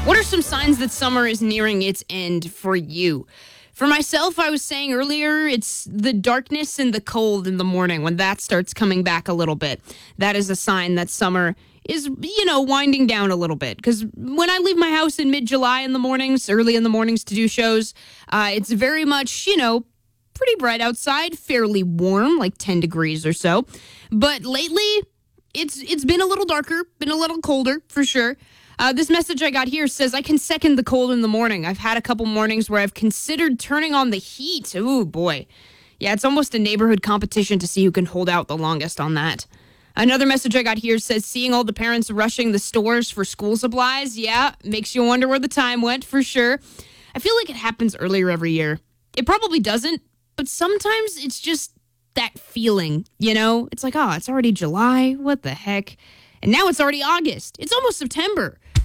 What are some signs that summer is nearing its end for you? For myself, I was saying earlier, it's the darkness and the cold in the morning when that starts coming back a little bit. That is a sign that summer is, winding down a little bit. Because when I leave my house in mid-July in the mornings, early in the mornings to do shows, it's very much, pretty bright outside, fairly warm, like 10 degrees or so. But lately, it's been a little darker, been a little colder for sure. This message I got here says, I can second the cold in the morning. I've had a couple mornings where I've considered turning on the heat. Ooh, boy. Yeah, it's almost a neighborhood competition to see who can hold out the longest on that. Another message I got here says, seeing all the parents rushing the stores for school supplies. Yeah, makes you wonder where the time went for sure. I feel like it happens earlier every year. It probably doesn't, but sometimes it's just that feeling, It's like, it's already July. What the heck? And now it's already August. It's almost September.